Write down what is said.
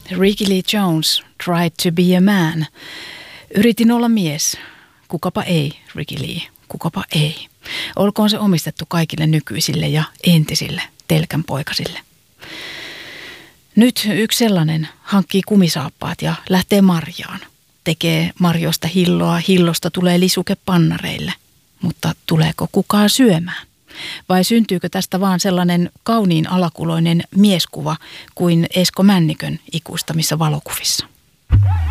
Ricky Lee Jones tried to be a man. Yritin olla mies. Kukapa ei, Ricky Lee. Kukapa ei. Olkoon se omistettu kaikille nykyisille ja entisille telkänpoikasille. Nyt yksi sellainen hankkii kumisaappaat ja lähtee marjaan. Tekee marjosta hilloa, hillosta tulee lisuke pannareille. Mutta tuleeko kukaan syömään? Vai syntyykö tästä vaan sellainen kauniin alakuloinen mieskuva kuin Esko Männikön ikuistamissa valokuvissa?